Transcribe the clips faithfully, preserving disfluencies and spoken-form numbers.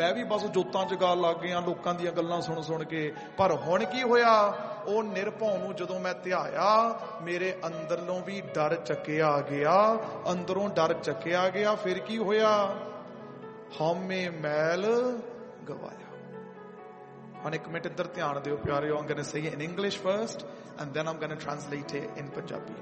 ਮੈਂ ਵੀ ਬਸ ਜੋਤਾਂ ਜਗਾ ਲੱਗ ਗਿਆ ਲੋਕਾਂ ਦੀਆਂ ਗੱਲਾਂ ਸੁਣ ਸੁਣ ਕੇ। ਪਰ ਹੁਣ ਕੀ ਹੋਇਆ, ਉਹ ਨਿਰਭਉ ਨੂੰ ਜਦੋਂ ਮੈਂ ਧਿਆਇਆ ਮੇਰੇ ਅੰਦਰੋਂ ਵੀ ਡਰ ਚੱਕਿਆ ਗਿਆ, ਅੰਦਰੋਂ ਡਰ ਚੱਕਿਆ ਗਿਆ। ਫਿਰ ਕੀ ਹੋਇਆ, ਹਉਮੈ ਮੈਲ ਗਵਾਇਆ। ਹੁਣ ਇੱਕ ਮਿੰਟ ਇੱਧਰ ਧਿਆਨ ਦਿਓ ਪਿਆਰਿਓ। I'm going to say it in English first and then I'm going to translate it in Punjabi.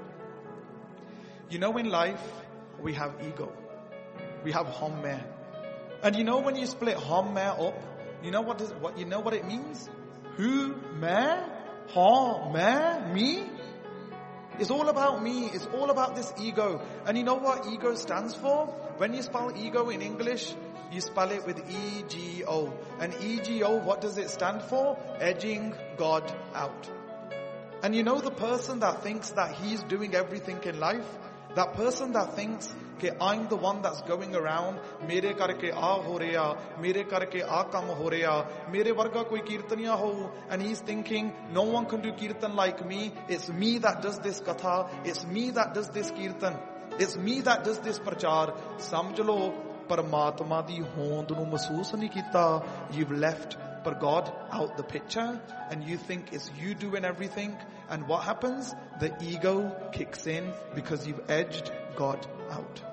You know, in life we have ego, we have haummai, and you know when you split haummai up, you know what does what you know what it means? Who, main, haummai, me. It's all about me. It's all about this ego. And you know what ego stands for? When you spell ego in English, you spell it with E G O. And E G O, what does it stand for? Edging God out. And you know the person that thinks that he's doing everything in life? That person that thinks that I'm the one that's going around, mere karke aa ho reha, mere karke aa kam ho reha, mere varga koi kirtaniya ho, and he's thinking no one can do kirtan like me. It's me that does this katha, it's me that does this kirtan, it's me that does this prachar. Samjh lo parmatma di hond nu mahsoos nahi kita. You've left for God out the picture and you think it's you doing everything, and what happens? The ego kicks in because you've edged God out.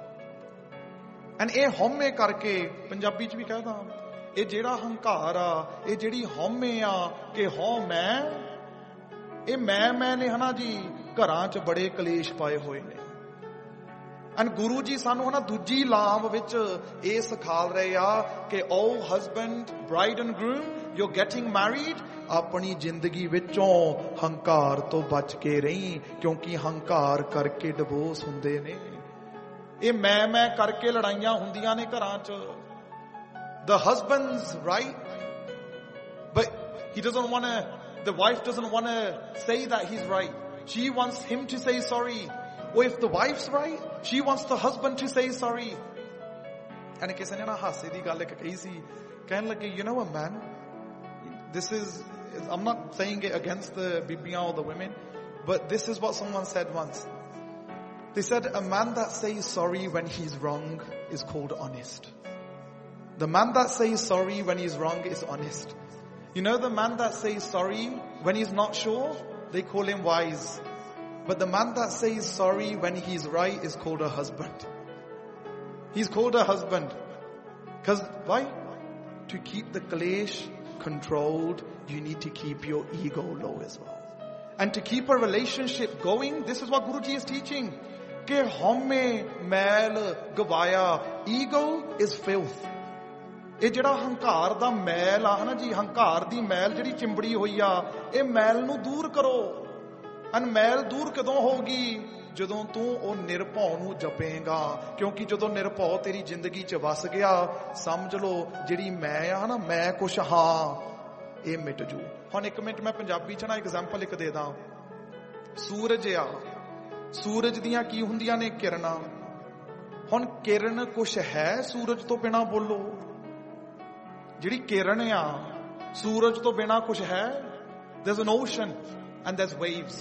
And ਇਹ ਹਉਮੈ ਕਰਕੇ ਪੰਜਾਬੀ ਚ ਵੀ ਕਹਦਾ, ਇਹ ਜਿਹੜਾ ਹੰਕਾਰ ਆ, ਇਹ ਜਿਹੜੀ ਹਉਮੈ ਆ ਕਿ ਹਉ ਮੈਂ, ਇਹ ਮੈਂ ਮੈਂ ਨੇ ਹਨਾ ਜੀ ਘਰਾਂ ਚ ਬੜੇ ਕਲੇਸ਼ ਪਾਏ ਹੋਏ ਨੇ। And ਗੁਰੂ ਜੀ ਸਾਨੂੰ ਹਨਾ ਦੂਜੀ ਲਾਮ ਵਿੱਚ ਇਹ ਸਿਖਾ ਰਹੇ ਆ ਕਿ ਓ husband, bride and groom, you're getting married, ਆਪਣੀ ਜ਼ਿੰਦਗੀ ਵਿੱਚੋਂ ਹੰਕਾਰ ਤੋਂ ਬਚ ਕੇ ਰਹੀ, ਕਿਉਂਕਿ ਹੰਕਾਰ ਕਰਕੇ ਡਿਵੋਰਸ ਹੁੰਦੇ ਨੇ। ਇਹ ਮੈਂ ਮੈਂ ਕਰਕੇ ਲੜਾਈਆਂ ਹੁੰਦੀਆਂ ਨੇ ਘਰਾਂ 'ਚ। The husband's right, but he doesn't want to, the wife doesn't want to say that he's right. She wants him to say sorry. Or if the wife's right, she wants the husband to say sorry. And ਕਿਸੇ ਨੇ ਨਾ ਹਾਸੇ ਦੀ ਗੱਲ ਇੱਕ ਕਹੀ ਸੀ, ਕਹਿਣ ਲੱਗੇ, you know a man, this is, I'm not saying it against the bibiyaan or the women, but this is what someone said once. They said a man that says sorry when he's wrong is called honest. The man that says sorry when he's wrong is honest. You know the man that says sorry when he's not sure, they call him wise. But the man that says sorry when he's right is called a husband. He's called a husband. Because why? To keep the kalesh controlled, you need to keep your ego low as well. And to keep a relationship going, this is what Guruji is teaching. Ke haummai mail gavaya. Ego is filth. ਇਹ ਜਿਹੜਾ ਹੰਕਾਰ ਦਾ ਮੈਲ ਆ ਨਾ ਜੀ, ਹੰਕਾਰ ਦੀ ਮੈਲ ਜਿਹੜੀ ਚਿੰਬੜੀ ਹੋਈ ਆ, ਇਹ ਮੈਲ ਨੂੰ ਦੂਰ ਕਰੋ। ਅਨ ਮੈਲ ਦੂਰ ਕਦੋਂ ਹੋਊਗੀ? ਜਦੋਂ ਤੂੰ ਉਹ ਨਿਰਭਉ ਨੂੰ ਜਪੇਗਾ। ਕਿਉਂਕਿ ਜਦੋਂ ਨਿਰਭਉ ਤੇਰੀ ਜ਼ਿੰਦਗੀ 'ਚ ਵਸ ਗਿਆ, ਸਮਝ ਲਓ ਜਿਹੜੀ ਮੈਂ ਆ ਨਾ, ਮੈਂ ਕੁਛ ਹਾਂ, ਇਹ ਮਿਟ ਜੂ। ਹੁਣ ਇੱਕ ਮਿੰਟ ਮੈਂ ਪੰਜਾਬੀ 'ਚ ਨਾ ਐਗਜ਼ਾਮਪਲ ਇੱਕ ਦੇ ਦਾਂ। ਸੂਰਜ ਆ, ਸੂਰਜ ਦੀਆਂ ਕੀ ਹੁੰਦੀਆਂ ਨੇ? ਕਿਰਨਾਂ। ਹੁਣ ਕਿਰਨ ਕੁਛ ਹੈ ਸੂਰਜ ਤੋਂ ਬਿਨਾਂ? ਬੋਲੋ। ਜਿਹੜੀ ਕਿਰਨ ਆ ਸੂਰਜ ਤੋਂ ਬਿਨਾਂ ਕੁਛ ਹੈ? There's an ocean and there's waves.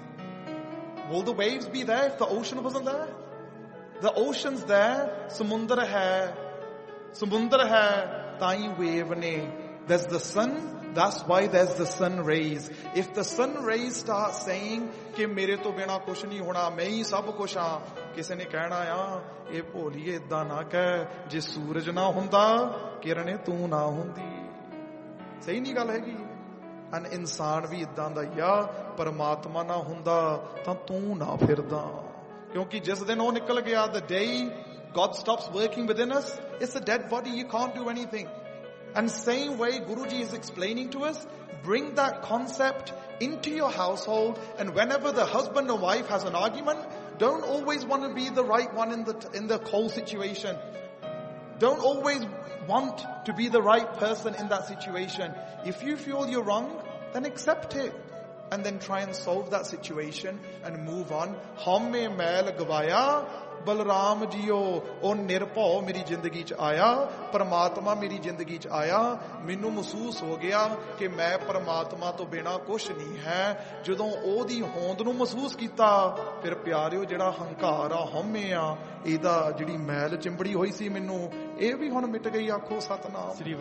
Will the waves be there if the ocean wasn't there? The ocean's there. ਸਮੁੰਦਰ ਹੈ, ਸਮੁੰਦਰ ਹੈ ਤਾਂ ਹੀ wave ਨੇ। There's the sun, that's why there's the sun rays. If the sun rays start saying ਕਿ ਮੇਰੇ ਤੋਂ ਬਿਨਾਂ ਕੁਛ ਨਹੀਂ ਹੋਣਾ, ਮੈਂ ਹੀ ਸਭ ਕੁਛ ਹਾਂ, ਕਿਸੇ ਨੇ ਕਹਿਣਾ ਆ ਇਹ ਭੋਲੀਏ ਏਦਾਂ ਨਾ ਕਹਿ, ਜੇ ਸੂਰਜ ਨਾ ਹੁੰਦਾ ਕਿਰਨੇ ਤੂੰ ਨਾ ਹੁੰਦੀ। ਸਹੀ ਨਹੀਂ ਗੱਲ ਹੈਗੀ? ਅਨ ਇਨਸਾਨ ਵੀ ਇਦਾਂ ਦਾ ਹੀ ਆ, ਪਰਮਾਤਮਾ ਨਾ ਹੁੰਦਾ ਤਾਂ ਤੂੰ ਨਾ ਫਿਰਦਾ। ਕਿਉਂਕਿ ਜਿਸ ਦਿਨ ਉਹ ਨਿਕਲ ਗਿਆ, the day God stops working within us, it's a dead body, you can't do anything. And same way Guruji is explaining to us, bring that concept into your household, and whenever the husband or wife has an argument, don't always want to be the right one in the in the whole situation. Don't always want to be the right person in that situation. If you feel you're wrong, then accept it and then try and solve that situation and move on. Haummai mail gavaya. Balram JIO ਉਹ ਨਿਰਭਉ ਮੇਰੀ ਜ਼ਿੰਦਗੀ 'ਚ ਆਇਆ, ਪਰਮਾਤਮਾ ਮੇਰੀ ਜ਼ਿੰਦਗੀ 'ਚ ਆਇਆ। ਮੈਨੂੰ ਮਹਿਸੂਸ ਹੋ ਗਿਆ ਕਿ ਮੈਂ ਪਰਮਾਤਮਾ ਤੋਂ ਬਿਨਾਂ ਕੁਛ ਨਹੀਂ ਹੈ। ਜਦੋਂ ਉਹਦੀ ਹੋਂਦ ਨੂੰ ਮਹਿਸੂਸ ਕੀਤਾ, ਫਿਰ ਪਿਆਰਿਓ ਜਿਹੜਾ ਹੰਕਾਰ ਆ, ਹਉਮੈ ਆ, ਇਹਦਾ ਜਿਹੜੀ ਮੈਲ ਚਿੰਬੜੀ ਹੋਈ ਸੀ ਮੈਨੂੰ, ਇਹ ਵੀ ਹੁਣ ਮਿਟ ਗਈ। ਆਖੋ ਸਤਨਾਮ।